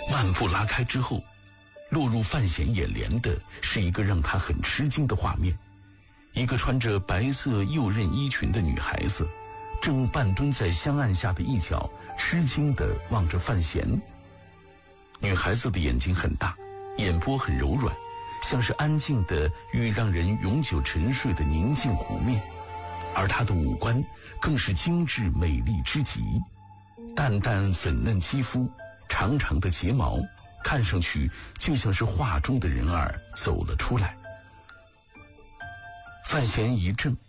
漫步拉开之后，落入范闲眼帘的是一个让他很吃惊的画面。一个穿着白色右衽衣裙的女孩子，正半蹲在香案下的一角，吃惊地望着范闲。女孩子的眼睛很大，眼波很柔软，像是安静的欲让人永久沉睡的宁静湖面，而她的五官更是精致美丽之极，淡淡粉嫩肌肤，长长的睫毛，看上去就像是画中的人儿走了出来。范闲一怔，